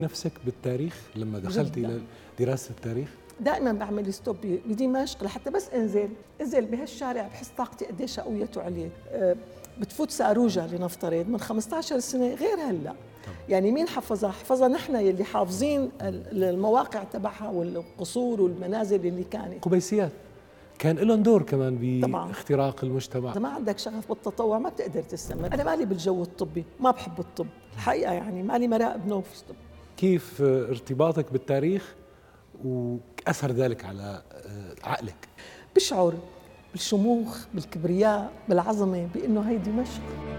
نفسك بالتاريخ لما دخلت إلى دراسة التاريخ؟ دائما بعمل ستوب بدمشق لحتى بس انزل بهالشارع بحس طاقتي قديش قويت وعليت. بتفوت ساروجا لنفترض من 15 سنة غير هلا. يعني مين حفظها؟ حفظها نحن يلي حافظين المواقع تبعها والقصور والمنازل اللي كانت. قبيسيات كان لهم دور كمان طبعاً. باختراق المجتمع. إذا ما عندك شغف بالتطوع ما بتقدر تستمر. أنا مالي بالجو الطبي، ما بحب الطب الحقيقة، يعني مالي مراء بنوف طب. كيف ارتباطك بالتاريخ وأثر ذلك على عقلك؟ بشعر بالشموخ، بالكبرياء، بالعظمة، بأنه هي دمشق.